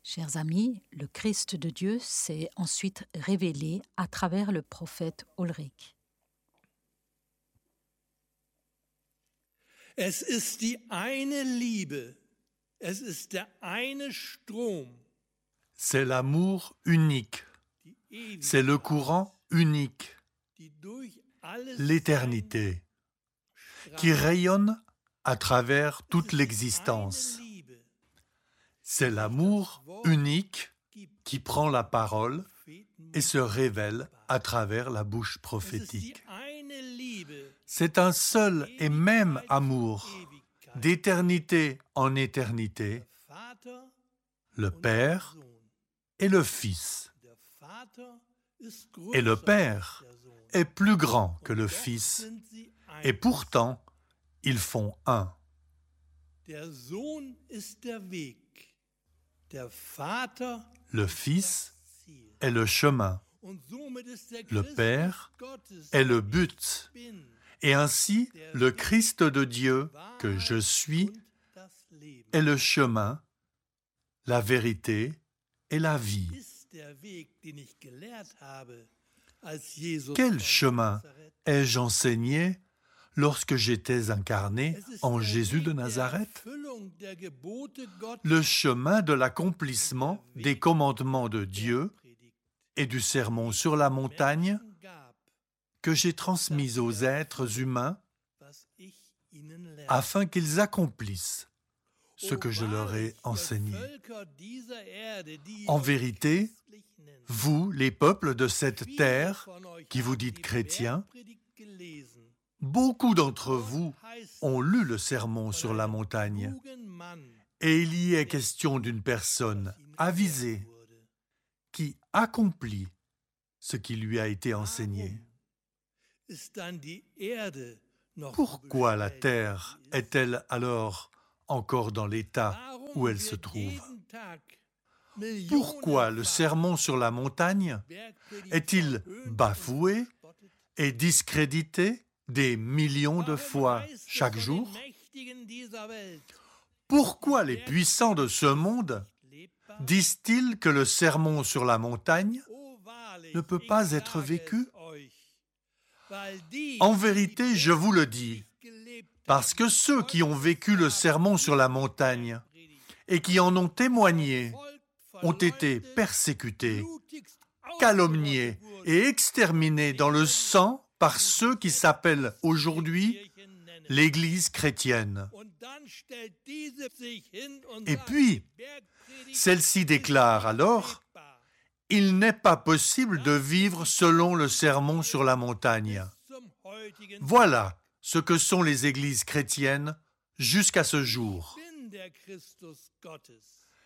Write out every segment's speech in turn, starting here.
Chers amis, le Christ de Dieu s'est ensuite révélé à travers le prophète Ulrich. Es ist die eine Liebe, es ist der eine Strom, C'est l'amour unique, die ewig, c'est le courant unique, die durch alles l'éternité, qui rayonne à travers toute l'existence. eine Liebe, C'est l'amour unique qui prend la parole et se révèle à travers la bouche es ist die prophétique. eine Liebe, C'est un seul et même amour, Ewigkeit, d'éternité en éternité, Vater le und Père der Sohn. et le Fils. Der Vater ist Et le größer Père als der Sohn. est plus grand que le Doch Fils, sind sie eins. et pourtant, ils font un. Der Sohn ist der Weg, der Vater Le Fils das Ziel. est le chemin, Und somit ist der le Christus Père Gottes est le but, bin, et ainsi le Christ de Dieu que je suis und das Leben. est le chemin, la vérité et la vie. Ist der Weg, den ich gelehrt habe, als Jesus Quel von chemin Nazareth. ai-je enseigné lorsque j'étais incarné Es ist en der Jésus Weg de der Nazareth? Erfüllung der Gebote Gottes, Le chemin de l'accomplissement des commandements de Dieu predigt, et du sermon sur la montagne Menschen gab, que j'ai transmis aux êtres humains was ich ihnen lehrte. afin qu'ils accomplissent ce O que je leur ai wahrlich, ihr enseigné. Völker dieser Erde, die En ihr vérité, christlich nennt, vous, les peuples de cette viele terre, von euch qui vous haben dites die chrétiens, Bergpredigt gelesen. beaucoup d'entre vous Heißt ont lu le sermon von sur la einem montagne, klugen Mann, et il y est question d'une personne das ihnen avisée gelehrt wurde. qui accomplit ce qui lui a été enseigné. Ist dann die Erde noch so Pourquoi la beschädigt, terre wie sie ist? est-elle alors encore dans l'état Warum où elle se wird trouve? jeden Tag Pourquoi le millionenfach sermon sur la montagne Bergpredigt est-il verhöhnt und bafoué verspottet? et discrédité des millions de Warum fois heißt es chaque von den jour? Mächtigen dieser Welt, Pourquoi les puissants de ce monde lebbar? disent-ils que le sermon sur la montagne Oh, wahrlich, ne peut ich pas être sage vécu? es euch, weil die, En die vérité, je vous le dis, gelebt parce que ceux qui ont vécu le sermon sur la montagne predigt, et qui en ont témoigné Volk ont été verleumdet, persécutés, blutigst calomniés ausgerottet wurden, et exterminés dans le sang par ceux qui s'appellent aujourd'hui Kirchen nennen. l'Église chrétienne. Und dann stellt diese sich hin und Et sagt, puis, die Bergpredigt Celle-ci déclare alors lebbar. « Il n'est pas possible de vivre selon le sermon sur la montagne. Bis zum heutigen » Voilà ce que sont les églises chrétiennes jusqu'à ce jour. bin der Christus Gottes,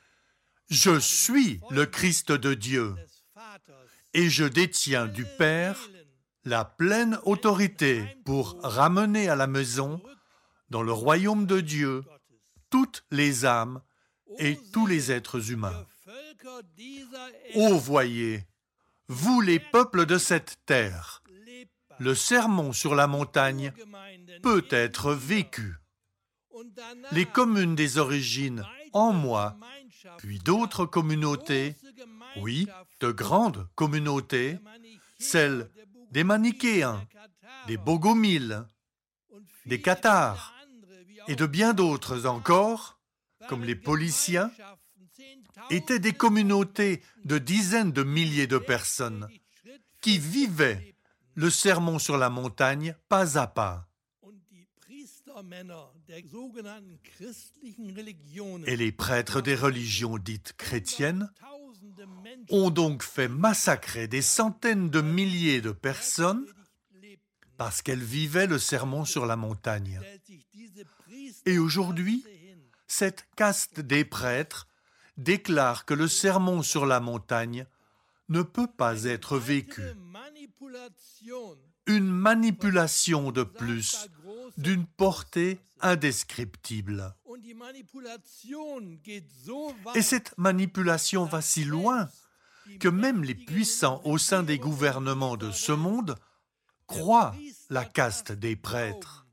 Je suis le Christ de Dieu des Vaters, et je détiens du Père Seelen la pleine autorité pour ramener à la maison, dans le royaume de Dieu, Gottes. toutes les âmes et O tous les seht, êtres humains. ihr Völker dieser Ô voyez, vous les peuples de cette terre, lebbar. le sermon sur la montagne Urgemeinden peut in être mir. vécu. Und danach Les communes des origines en moi, Gemeinschaften, puis d'autres communautés, große oui, Gemeinschaften de grandes communautés, der Manichäer, celles der Bogomilen, des Manichéens, der Katharer des Bogomiles, und des viele, Cathares viele andere, wie et auch de bien d'autres encore, comme waren les Pauliciens, Gemeinschaften, étaient des Zehntausende communautés de dizaines de milliers de personnes Schritt für qui Schritt vivaient lebten. le sermon sur la montagne pas à pas. Und die Priestermänner der sogenannten christlichen Religionen Et les prêtres des religions dites chrétiennes Tausende Menschen ont donc fait massacrer des centaines de milliers de personnes lebten, parce qu'elles vivaient le sermon sur la montagne. stellt sich diese Et aujourd'hui, Priesterkaste hin. cette caste des prêtres déclare que le sermon sur la montagne ne peut pas être vécu. Weitere Manipulation Une manipulation de plus, sagter großer d'une portée indescriptible. Und die Manipulation geht so weit, Et cette manipulation va si loin que même les puissants au sein des gouvernements de ce monde croient la caste des prêtres.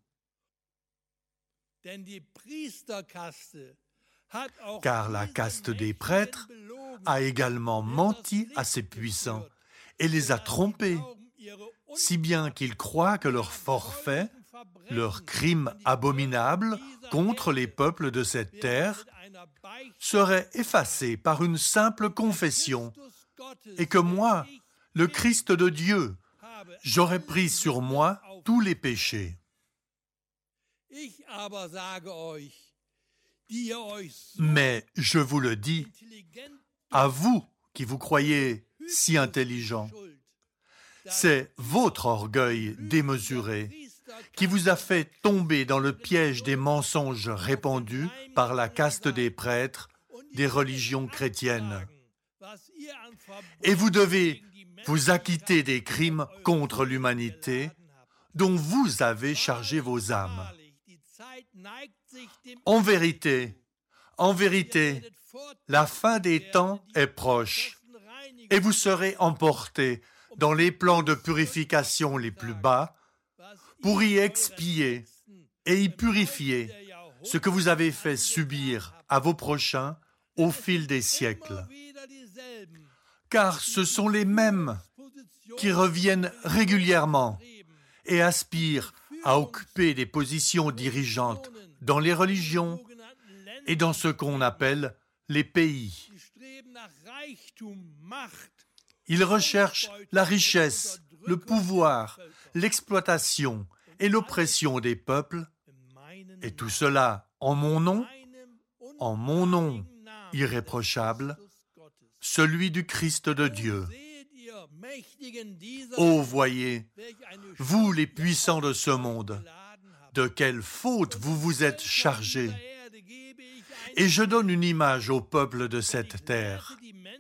Denn die Priesterkaste hat auch Car la diese caste des Mächtigen prêtres belogen. a également menti à ses puissants et les a trompés, si bien qu'ils croient que leur forfait, leur crime abominable contre les peuples de cette terre, serait effacé par une simple confession, et que moi, le Christ de Dieu, j'aurais pris sur moi tous les péchés. Mais je vous le dis, à vous qui vous croyez si intelligents, c'est votre orgueil démesuré qui vous a fait tomber dans le piège des mensonges répandus par la caste des prêtres des religions chrétiennes. Et vous devez vous acquitter des crimes contre l'humanité dont vous avez chargé vos âmes. En vérité, la fin des temps est proche et vous serez emportés dans les plans de purification les plus bas pour y expier et y purifier ce que vous avez fait subir à vos prochains au fil des siècles. Car ce sont les mêmes qui reviennent régulièrement et aspirent à occuper des positions dirigeantes dans les religions et dans ce qu'on appelle les pays. Ils recherchent la richesse, le pouvoir, l'exploitation et l'oppression des peuples, et tout cela en mon nom irréprochable, celui du Christ de Dieu. Ô voyez, vous les puissants de ce monde, de quelle faute vous vous êtes chargés. Et je donne une image au peuple de cette terre.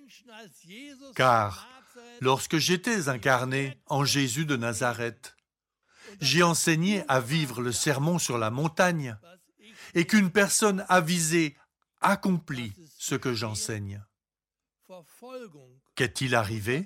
Car lorsque j'étais incarné en Jésus de Nazareth, j'ai enseigné à vivre le sermon sur la montagne et qu'une personne avisée accomplit ce que j'enseigne. Qu'est-il arrivé?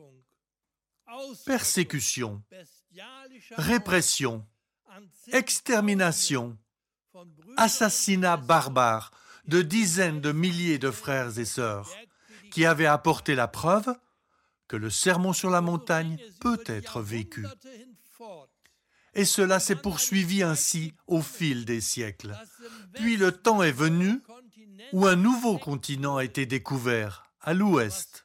Persécution, répression, extermination, assassinat barbare de dizaines de milliers de frères et sœurs qui avaient apporté la preuve que le sermon sur la montagne peut être vécu. Et cela s'est poursuivi ainsi au fil des siècles. Puis le temps est venu où un nouveau continent a été découvert, à l'ouest.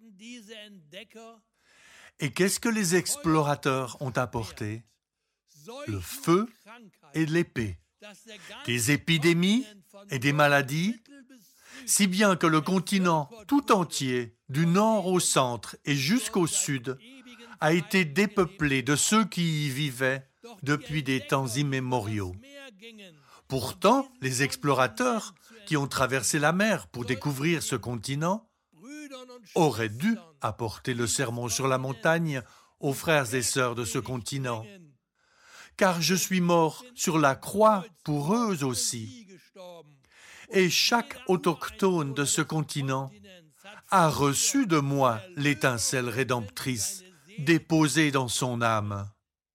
Et qu'est-ce que les explorateurs ont apporté? Le feu et l'épée, des épidémies et des maladies, si bien que le continent tout entier, du nord au centre et jusqu'au sud, a été dépeuplé de ceux qui y vivaient depuis des temps immémoriaux. Pourtant, les explorateurs qui ont traversé la mer pour découvrir ce continent auraient dû apporter le sermon sur la montagne aux frères et sœurs de ce continent. Car je suis mort sur la croix pour eux aussi. Et chaque autochtone de ce continent a reçu de moi l'étincelle rédemptrice déposée dans son âme.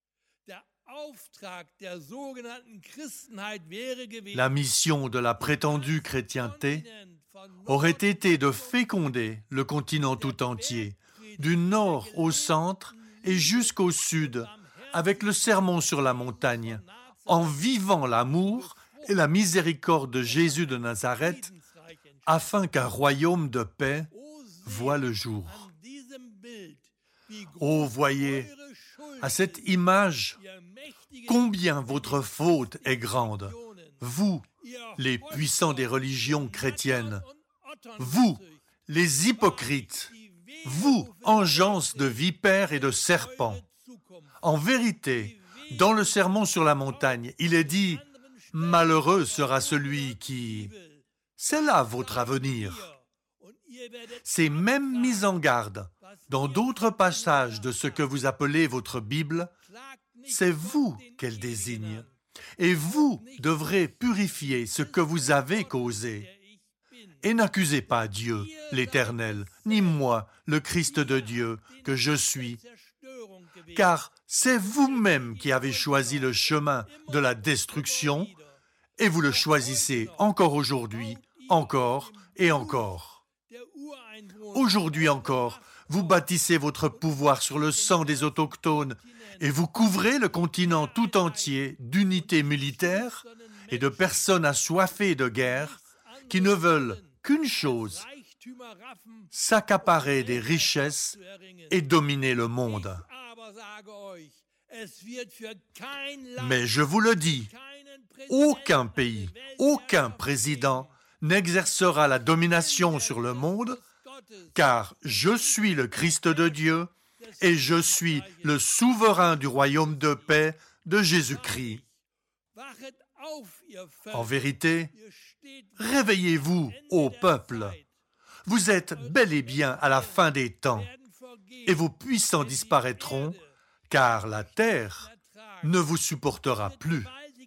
La mission de la prétendue chrétienté aurait été de féconder le continent tout entier, du nord au centre et jusqu'au sud, avec le sermon sur la montagne, en vivant l'amour et la miséricorde de Jésus de Nazareth, afin qu'un royaume de paix voie le jour. Oh, voyez, à cette image, combien votre faute est grande, vous, les puissants des religions chrétiennes, vous, les hypocrites, vous, engeance de vipères et de serpents. En vérité, dans le sermon sur la montagne, il est dit « Malheureux sera celui qui... » C'est là votre avenir. C'est même mis en garde dans d'autres passages de ce que vous appelez votre Bible, c'est vous qu'elle désigne. Et vous devrez purifier ce que vous avez causé. Et n'accusez pas Dieu, l'Éternel, ni moi, le Christ de Dieu, que je suis. Car c'est vous-même qui avez choisi le chemin de la destruction, et vous le choisissez encore aujourd'hui, encore et encore. Aujourd'hui encore, vous bâtissez votre pouvoir sur le sang des autochtones et vous couvrez le continent tout entier d'unités militaires et de personnes assoiffées de guerre qui ne veulent qu'une chose, s'accaparer des richesses et dominer le monde. Mais je vous le dis, aucun pays, aucun président n'exercera la domination sur le monde, car je suis le Christ de Dieu et je suis le souverain du royaume de paix de Jésus-Christ. En vérité, réveillez-vous, ô peuple. Vous êtes bel et bien à la fin des temps, et vos puissants disparaîtront, car la terre ne vous supportera plus.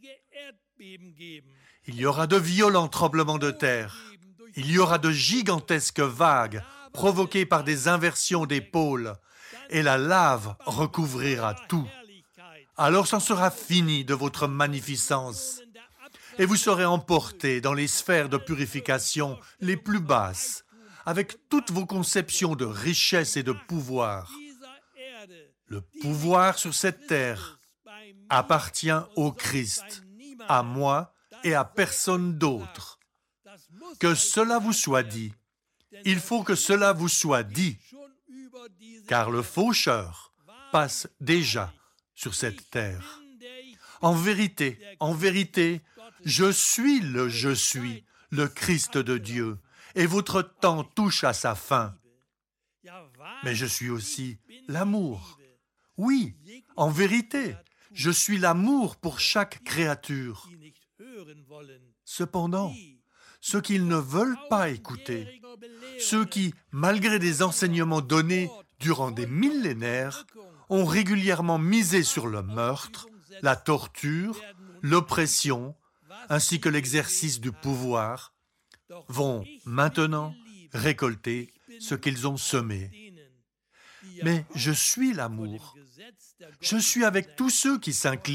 Il y aura de violents tremblements de terre. Il y aura de gigantesques vagues provoquées par des inversions des pôles, et la lave recouvrira tout. Alors c'en sera fini de votre magnificence, et vous serez emportés dans les sphères de purification les plus basses, avec toutes vos conceptions de richesse et de pouvoir. Le pouvoir sur cette terre appartient au Christ, à moi et à personne d'autre. Que cela vous soit dit. Il faut que cela vous soit dit, car le faucheur passe déjà sur cette terre. En vérité, je suis le Christ de Dieu, et votre temps touche à sa fin. Mais je suis aussi l'amour. Oui, en vérité, je suis l'amour pour chaque créature. Cependant, ceux qui ne veulent pas écouter, ceux qui, malgré des enseignements donnés durant des millénaires, ont régulièrement misé sur le meurtre, la torture, l'oppression, ainsi que l'exercice du pouvoir, vont maintenant récolter ce qu'ils ont semé. Mais je suis l'amour. Je suis avec tous ceux qui s'inclinent